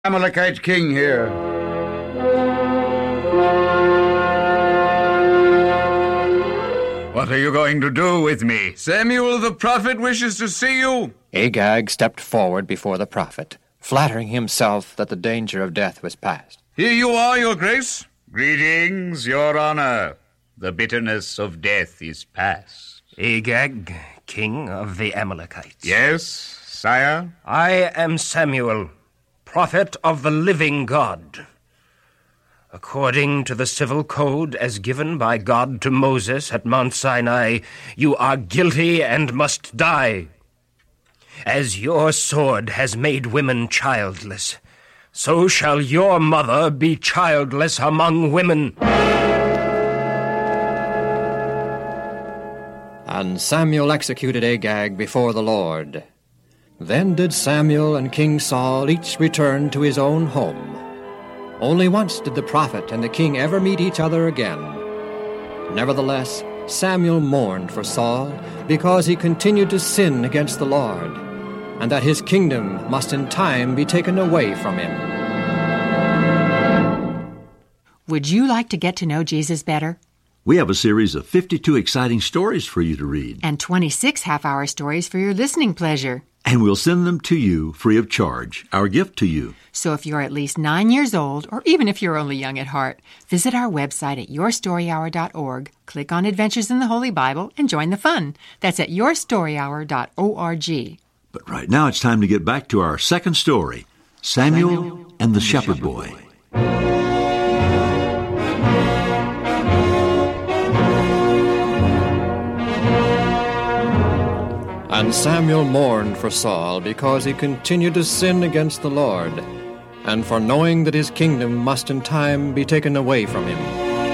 Amalekite king here. What are you going to do with me? Samuel the prophet wishes to see you. Agag stepped forward before the prophet, flattering himself that the danger of death was past. Here you are, your grace. Greetings, your honor. The bitterness of death is past. Agag, king of the Amalekites. Yes, sire? I am Samuel, prophet of the living God. According to the civil code as given by God to Moses at Mount Sinai, you are guilty and must die. As your sword has made women childless, so shall your mother be childless among women. And Samuel executed Agag before the Lord. Then did Samuel and King Saul each return to his own home. Only once did the prophet and the king ever meet each other again. Nevertheless, Samuel mourned for Saul because he continued to sin against the Lord, and that his kingdom must in time be taken away from him. Would you like to get to know Jesus better? We have a series of 52 exciting stories for you to read. And 26 half-hour stories for your listening pleasure. And we'll send them to you free of charge, our gift to you. So if you're at least 9 years old, or even if you're only young at heart, visit our website at yourstoryhour.org, click on Adventures in the Holy Bible, and join the fun. That's at yourstoryhour.org. But right now it's time to get back to our second story, Samuel and the Shepherd Boy. And Samuel mourned for Saul because he continued to sin against the Lord, and for knowing that his kingdom must in time be taken away from him.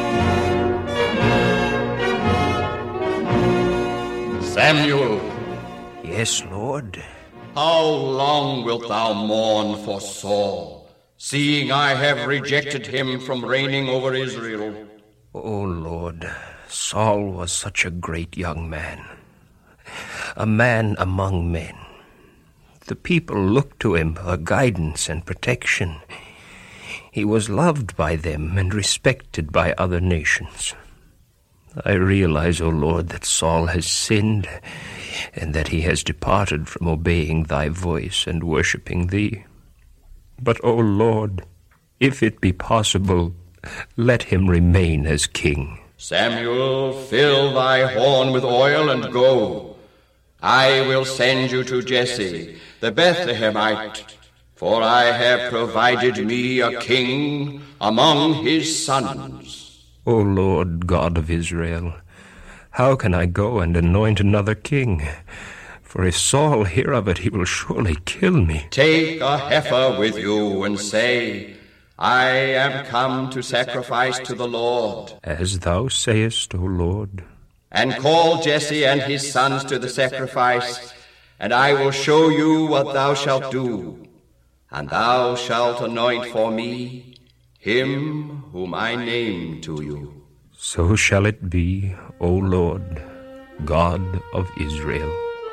Samuel. Yes, Lord. How long wilt thou mourn for Saul, seeing I have rejected him from reigning over Israel? O Lord, Saul was such a great young man, a man among men. The people looked to him for guidance and protection. He was loved by them and respected by other nations. I realize, O Lord, that Saul has sinned, and that he has departed from obeying thy voice and worshipping thee. But, O Lord, if it be possible, let him remain as king. Samuel, fill thy horn with oil and go. I will send you to Jesse, the Bethlehemite, for I have provided me a king among his sons. O Lord God of Israel, how can I go and anoint another king? For if Saul hear of it, he will surely kill me. Take a heifer with you and say, I am come to sacrifice to the Lord. As thou sayest, O Lord. And call Jesse and his sons to the sacrifice, and I will show you what thou shalt do. And thou shalt anoint for me him whom I name to you. So shall it be, O Lord, God of Israel.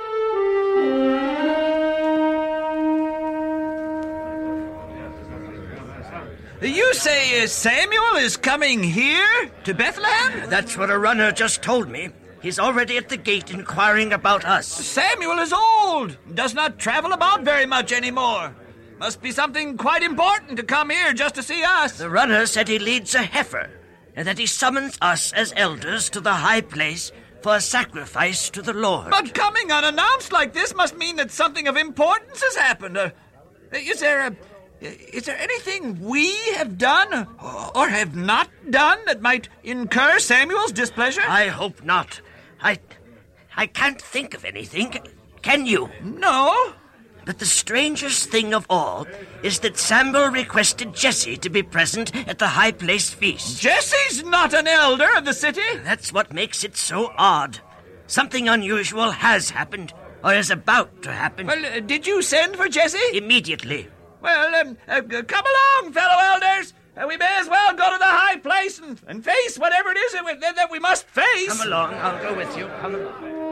You say Samuel is coming here to Bethlehem? That's what a runner just told me. He's already at the gate inquiring about us. Samuel is old, does not travel about very much anymore. Must be something quite important to come here just to see us. The runner said he leads a heifer, and that he summons us as elders to the high place for a sacrifice to the Lord. But coming unannounced like this must mean that something of importance has happened. Is there anything we have done or have not done that might incur Samuel's displeasure? I hope not. I can't think of anything. Can you? No. But the strangest thing of all is that Samuel requested Jesse to be present at the high place feast. Jesse's not an elder of the city. That's what makes it so odd. Something unusual has happened, or is about to happen. Well, did you send for Jesse? Immediately. Well, come along, fellow elders. We may as well go to the high place and face whatever it is that we must face. Come along, I'll go with you. Come along.